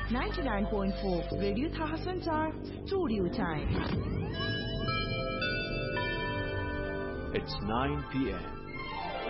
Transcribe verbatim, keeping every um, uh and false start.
ninety-nine point four Radio Thaha Sanchar Studio Time. It's nine p m